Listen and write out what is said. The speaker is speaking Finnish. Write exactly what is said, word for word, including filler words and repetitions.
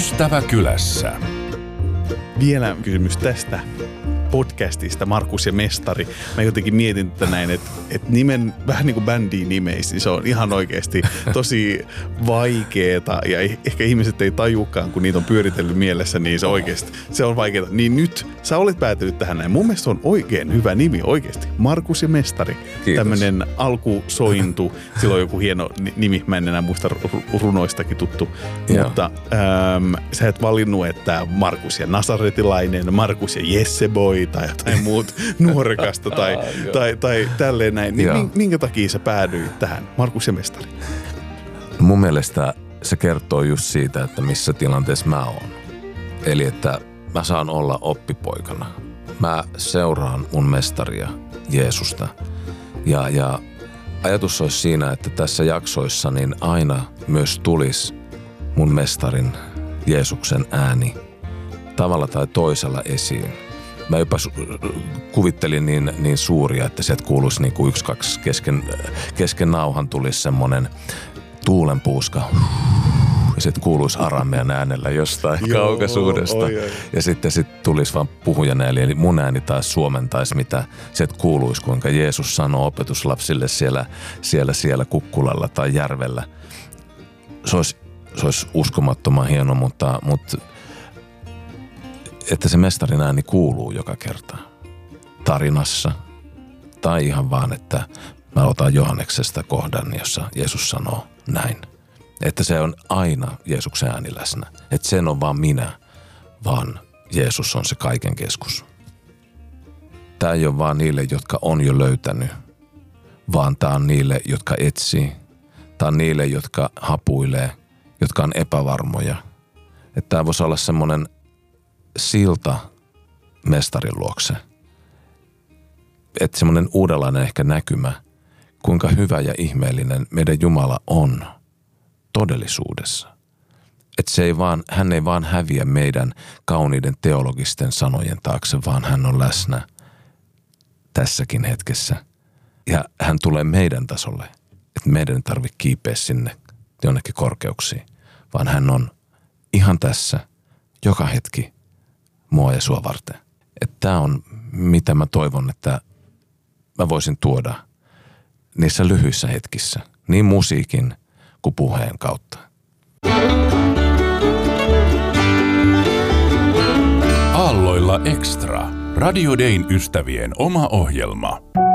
Ystäväkylässä. Vielä kysymys tästä podcastista, Markus ja Mestari. Mä jotenkin mietin tätä näin, että, että nimen, vähän niin kuin bändiin nimeisi, niin se on ihan oikeasti tosi vaikeeta ja ehkä ihmiset ei tajukaan, kun niitä on pyöritellyt mielessä, niin se oikeasti, se on vaikeeta. Niin nyt sä olet päätynyt tähän näin. Mun mielestä se on oikein hyvä nimi oikeasti. Markus ja Mestari. Kiitos. Tämmönen alkusointu. Sillä on joku hieno nimi, mä en enää muista runoistakin tuttu. Joo. Mutta ähm, sä et valinnut, että Markus ja Nasaretilainen, Markus ja Jesseboy tai jotain muut nuorekasta tai, ah, tai, tai tälleen näin. Niin minkä takia sä päädyit tähän, Markus ja Mestari? Mun mielestä se kertoo just siitä, että missä tilanteessa mä oon. Eli että mä saan olla oppipoikana. Mä seuraan mun mestaria, Jeesusta. Ja, ja ajatus olisi siinä, että tässä jaksoissa niin aina myös tulisi mun mestarin, Jeesuksen ääni tavalla tai toisella esiin. Mä jopa kuvittelin niin, niin suuria, että sieltä kuuluisi niin kuin yksi, kaksi kesken, kesken nauhan tulisi semmoinen tuulenpuuska. Ja sitten kuuluisi aramean äänellä jostain Joo, kaukaisuudesta. Oi, oi. Ja sitten sit tulisi vaan puhujan ääni, eli mun ääni taas suomentaisi, mitä sieltä kuuluisi, kuinka Jeesus sanoo opetuslapsille siellä, siellä, siellä kukkulalla tai järvellä. Se olisi, se olisi uskomattoman hieno, mutta, mutta että se mestarin ääni kuuluu joka kerta tarinassa tai ihan vaan, että mä otan Johanneksesta kohdan, jossa Jeesus sanoo näin. Että se on aina Jeesuksen ääni läsnä. Että sen on vaan minä, vaan Jeesus on se kaiken keskus. Tämä ei ole vaan niille, jotka on jo löytänyt, vaan tämä on niille, jotka etsii. Tämä on niille, jotka hapuilee, jotka on epävarmoja. Että tämä voisi olla semmoinen silta mestarin luokse. Että semmoinen uudenlainen ehkä näkymä, kuinka hyvä ja ihmeellinen meidän Jumala on todellisuudessa. Että se ei vaan, hän ei vaan häviä meidän kauniiden teologisten sanojen taakse, vaan hän on läsnä tässäkin hetkessä. Ja hän tulee meidän tasolle, että meidän ei tarvitse kiipeä sinne jonnekin korkeuksiin, vaan hän on ihan tässä joka hetki mua ja sua varten. Että tämä on, mitä mä toivon, että mä voisin tuoda niissä lyhyissä hetkissä, niin musiikin kuin puheen kautta. Aalloilla Extra. Radio Dayn ystävien oma ohjelma.